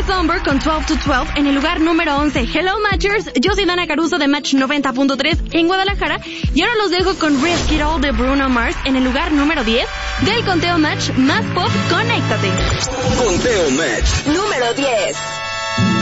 Thumber con 12 to 12 en el lugar número 11. Hello Matchers, yo soy Dana Caruso de Match 90.3 en Guadalajara y ahora los dejo con Risk It All de Bruno Mars en el lugar número 10 del conteo Match más pop. Conéctate. Conteo Match número 10.